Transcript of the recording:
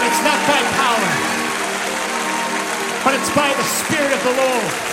It's not by power, but it's by the Spirit of the Lord.